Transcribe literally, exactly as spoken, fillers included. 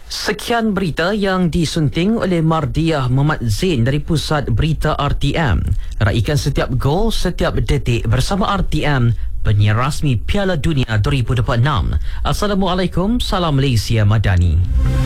Sekian berita yang disunting oleh Mardiah Muhammad Zain dari Pusat Berita R T M. Raikan setiap gol, setiap detik bersama R T M, penyiar rasmi Piala Dunia dua ribu dua puluh enam. Assalamualaikum, salam Malaysia Madani.